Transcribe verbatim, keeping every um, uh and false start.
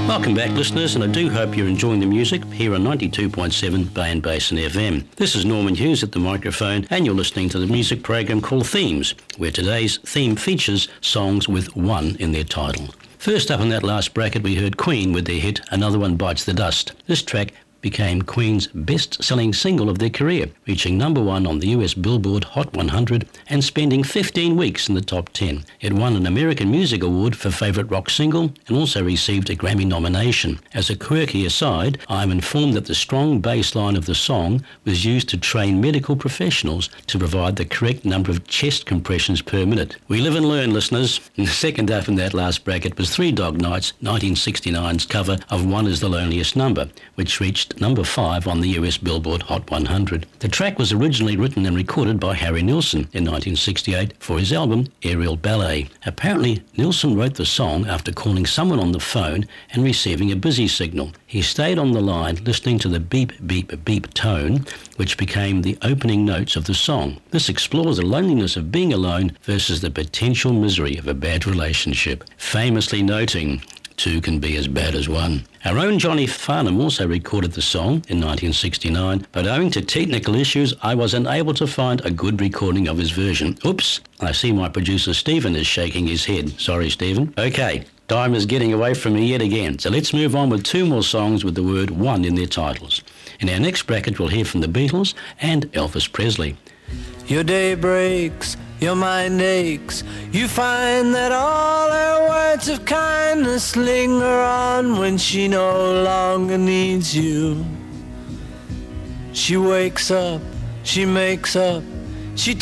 Welcome back, listeners, and I do hope you're enjoying the music here on ninety-two point seven Bay and Basin F M. This is Norman Hughes at the microphone, and you're listening to the music program called Themes, where today's theme features songs with one in their title. First up in that last bracket, we heard Queen with their hit Another One Bites the Dust. This track became Queen's best-selling single of their career, reaching number one on the U S Billboard Hot one hundred and spending fifteen weeks in the top ten. It won an American Music Award for Favourite Rock Single and also received a Grammy nomination. As a quirky aside, I am informed that the strong bass line of the song was used to train medical professionals to provide the correct number of chest compressions per minute. We live and learn, listeners. And the second up in that last bracket was Three Dog Nights, nineteen sixty-nine's cover of One Is the Loneliest Number, which reached number five on the U S Billboard Hot one hundred. The track was originally written and recorded by Harry Nilsson in nineteen sixty-eight for his album Aerial Ballet. Apparently, Nilsson wrote the song after calling someone on the phone and receiving a busy signal. He stayed on the line listening to the beep, beep, beep tone, which became the opening notes of the song. This explores the loneliness of being alone versus the potential misery of a bad relationship, famously noting, two can be as bad as one. Our own Johnny Farnham also recorded the song in nineteen sixty-nine, but owing to technical issues, I was unable to find a good recording of his version. Oops, I see my producer Stephen is shaking his head. Sorry, Stephen. Okay, time is getting away from me yet again, so let's move on with two more songs with the word one in their titles. In our next bracket, we'll hear from the Beatles and Elvis Presley. Your day breaks, your mind aches, you find that all her words of kindness linger on when she no longer needs you. She wakes up, she makes up, she